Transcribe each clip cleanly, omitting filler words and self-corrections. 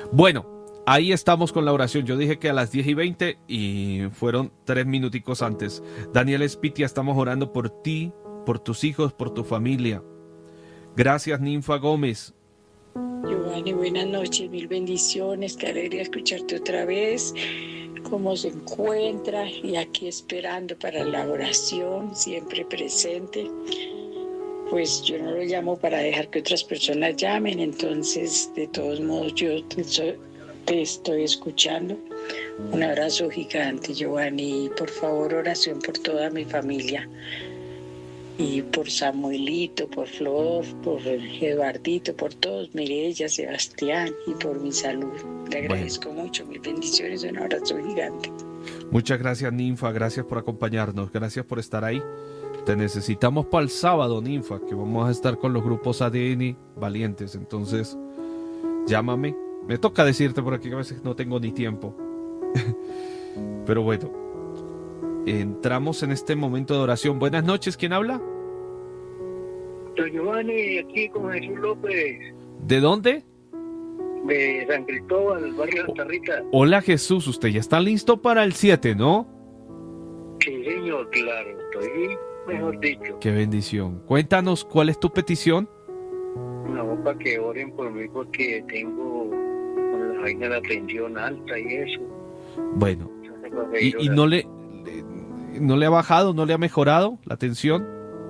Bueno, ahí estamos con la oración. Yo dije que a las 10:20 y fueron 3 minuticos antes. Daniel Espitia, estamos orando por ti, por tus hijos, por tu familia. Gracias, Ninfa Gómez. Giovanni, buenas noches, mil bendiciones, qué alegría escucharte otra vez, cómo se encuentra y aquí esperando para la oración, siempre presente. Pues yo no lo llamo para dejar que otras personas llamen, entonces de todos modos yo te estoy escuchando. Un abrazo gigante, Giovanni, y por favor oración por toda mi familia. Y por Samuelito, por Flor, por Eduardito, por todos, Mireya, Sebastián y por mi salud. Te agradezco mucho, mis bendiciones, un abrazo gigante. Muchas gracias, Ninfa, gracias por acompañarnos, gracias por estar ahí. Te necesitamos para el sábado, Ninfa, que vamos a estar con los grupos ADN valientes, entonces llámame. Me toca decirte por aquí que a veces no tengo ni tiempo. Pero bueno, entramos en este momento de oración. Buenas noches, ¿quién habla? Don Giovanni, aquí con Jesús López. ¿De dónde? De San Cristóbal, el barrio Santa Rita. Hola Jesús, usted ya está listo para el 7, ¿no? Sí, señor, claro, estoy mejor dicho. Qué bendición. Cuéntanos, ¿cuál es tu petición? No, para que oren por mí porque tengo con la vaina de la tensión alta y eso. Bueno, ¿y no le ha bajado, no le ha mejorado la tensión?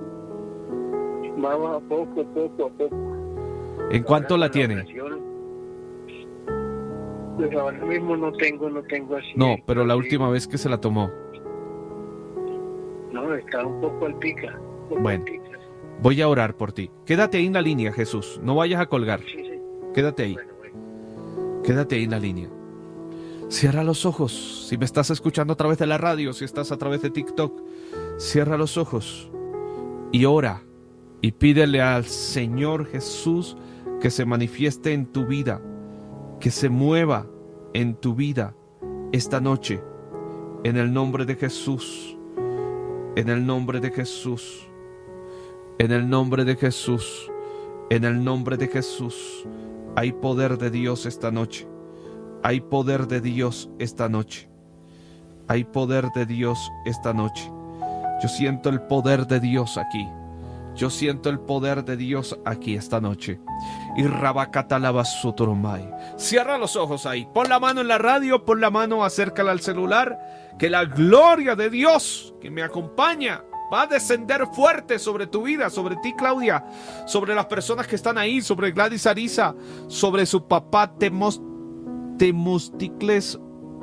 Va poco a poco. ¿En cuánto la tiene? Pues ahora mismo no tengo así. No, pero la última vez que se la tomó. No, está un poco al pica. Bueno, voy a orar por ti. Quédate ahí en la línea, Jesús. No vayas a colgar. Sí. Quédate ahí. Bueno. Quédate ahí en la línea. Cierra los ojos. Si me estás escuchando a través de la radio, si estás a través de TikTok, cierra los ojos y ora. Y pídele al Señor Jesús que se manifieste en tu vida, que se mueva en tu vida esta noche. En el nombre de Jesús. En el nombre de Jesús. En el nombre de Jesús. En el nombre de Jesús. Hay poder de Dios esta noche. Hay poder de Dios esta noche. Hay poder de Dios esta noche. Yo siento el poder de Dios aquí. Yo siento el poder de Dios aquí esta noche. Y Rabakatalabasuturumai. Cierra los ojos ahí. Pon la mano en la radio, pon la mano, acércala al celular. Que la gloria de Dios que me acompaña va a descender fuerte sobre tu vida, sobre ti, Claudia, sobre las personas que están ahí, sobre Gladys Ariza, sobre su papá Temosticles,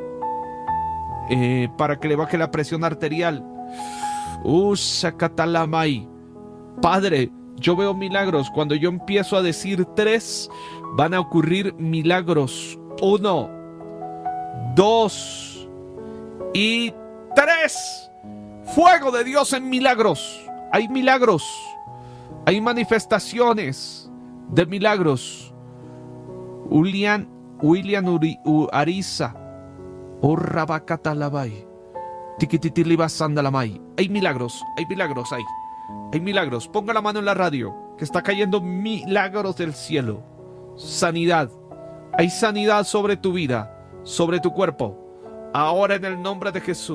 para que le baje la presión arterial. Shakatalamai. Padre, yo veo milagros. Cuando yo empiezo a decir 3, van a ocurrir milagros. 1, 2 y 3. Fuego de Dios en milagros. Hay milagros. Hay manifestaciones de milagros. William Ariza. Rabakatalabay. Tikititilibasandalamay. Hay milagros. Hay milagros. Ponga la mano en la radio, que está cayendo milagros del cielo. Sanidad. Hay sanidad sobre tu vida, sobre tu cuerpo. Ahora en el nombre de Jesús.